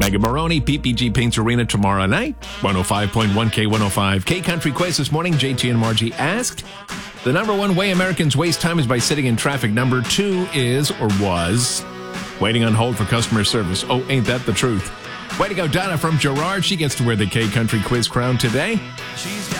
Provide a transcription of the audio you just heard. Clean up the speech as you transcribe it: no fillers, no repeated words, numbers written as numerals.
Megan Maroney, PPG Paints Arena tomorrow night. 105.1 K105. K Country Quiz this morning. JT and Margie asked. The number one way Americans waste time is by sitting in traffic. Number two is, or was, waiting on hold for customer service. Oh, ain't that the truth? Way to go, Donna from Girard. She gets to wear the K Country Quiz crown today. She's got